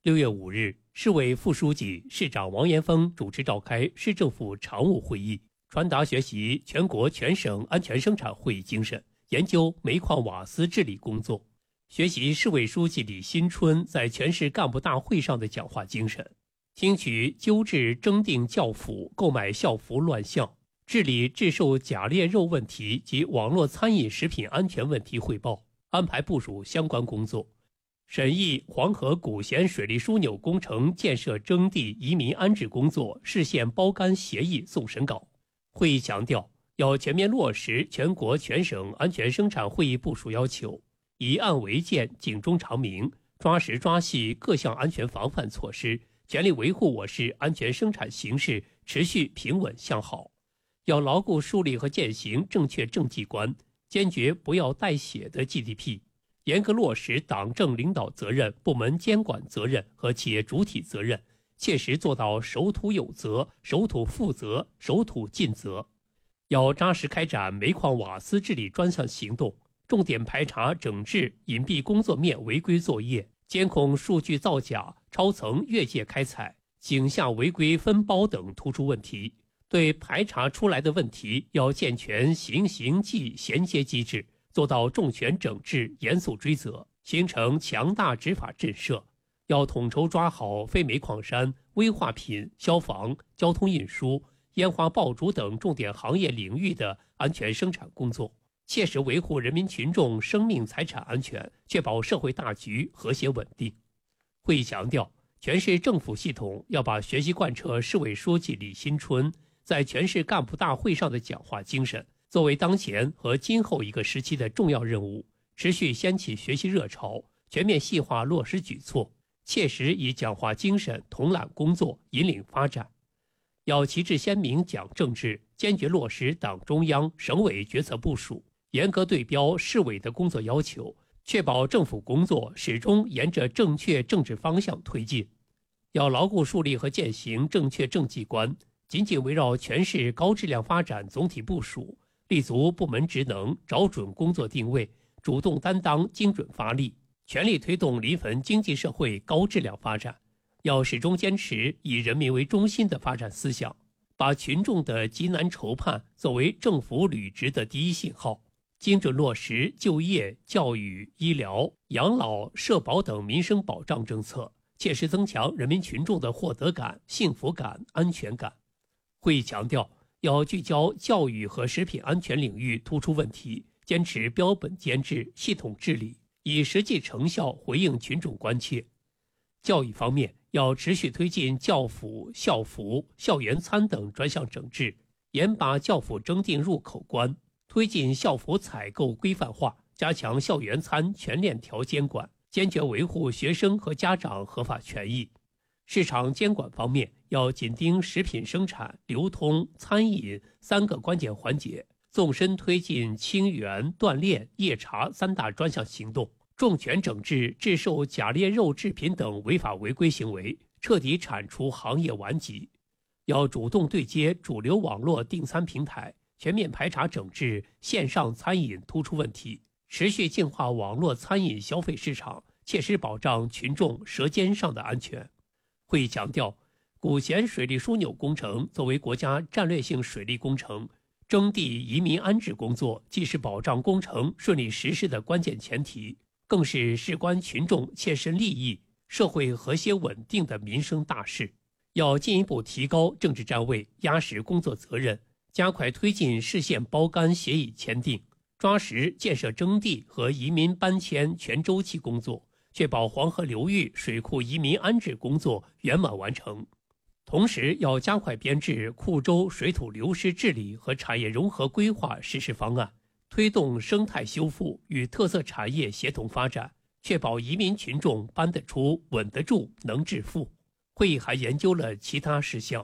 6月5日，市委副书记、市长王延峰主持召开市政府常务会议，传达学习全国全省安全生产会议精神，研究煤矿瓦斯治理工作，学习市委书记李新春在全市干部大会上的讲话精神，听取纠治征订教辅、购买校服乱象、治理制售假劣肉问题及网络餐饮食品安全问题汇报，安排部署相关工作。审议黄河古咸水利枢纽工程建设征地移民安置工作市县包干协议送审稿。会议强调，要全面落实全国全省安全生产会议部署要求，以案为鉴，警钟长鸣，抓实抓细各项安全防范措施，全力维护我市安全生产形势持续平稳向好。要牢固树立和践行正确政绩观，坚决不要带血的 GDP，严格落实党政领导责任、部门监管责任和企业主体责任，切实做到守土有责、守土负责、守土尽责。要扎实开展煤矿瓦斯治理专项行动，重点排查整治隐蔽工作面违规作业，监控数据造假、超层越界开采、井下违规分包等突出问题。对排查出来的问题，要健全刑刑纪衔接机制，做到重拳整治、严肃追责，形成强大执法震慑。要统筹抓好非煤矿山、危化品、消防、交通运输、烟花爆竹等重点行业领域的安全生产工作，切实维护人民群众生命财产安全，确保社会大局和谐稳定。会议强调，全市政府系统要把学习贯彻市委书记李新春在全市干部大会上的讲话精神，作为当前和今后一个时期的重要任务，持续掀起学习热潮，全面细化落实举措，切实以讲话精神统揽工作，引领发展。要旗帜鲜明讲政治，坚决落实党中央、省委决策部署，严格对标市委的工作要求，确保政府工作始终沿着正确政治方向推进。要牢固树立和践行正确政绩观，紧紧围绕全市高质量发展总体部署，立足部门职能，找准工作定位，主动担当，精准发力，全力推动临汾经济社会高质量发展。要始终坚持以人民为中心的发展思想，把群众的急难愁盼作为政府履职的第一信号，精准落实就业、教育、医疗、养老、社保等民生保障政策，切实增强人民群众的获得感、幸福感、安全感。会议强调，要聚焦教育和食品安全领域突出问题，坚持标本兼治、系统治理，以实际成效回应群众关切。教育方面，要持续推进教辅、校服、校园餐等专项整治，严把教辅征订入口关，推进校服采购规范化，加强校园餐全链条监管，坚决维护学生和家长合法权益。市场监管方面，要紧盯食品生产、流通、餐饮3个关键环节，纵深推进清源、锻炼、夜查3大专项行动，重拳整治制售假劣肉制品等违法违规行为，彻底铲除行业顽疾。要主动对接主流网络订餐平台，全面排查整治线上餐饮突出问题，持续净化网络餐饮消费市场，切实保障群众舌尖上的安全。会议强调，古咸水利枢纽工程作为国家战略性水利工程，征地移民安置工作既是保障工程顺利实施的关键前提，更是事关群众切身利益、社会和谐稳定的民生大事。要进一步提高政治站位，压实工作责任，加快推进市县包干协议签订，抓实建设征地和移民搬迁全周期工作，确保黄河流域水库移民安置工作圆满完成。同时，要加快编制库州水土流失治理和产业融合规划实施方案，推动生态修复与特色产业协同发展，确保移民群众搬得出、稳得住、能致富。会议还研究了其他事项。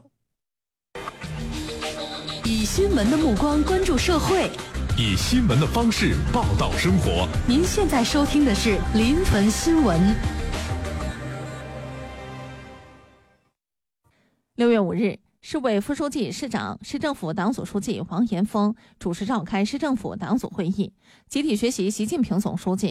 以新闻的目光关注社会， 以新闻的方式报道生活。 您现在收听的是临汾新闻。 6月5日，市委副书记、市长、市政府党组书记王延峰主持召开市政府党组会议，集体学习习近平总书记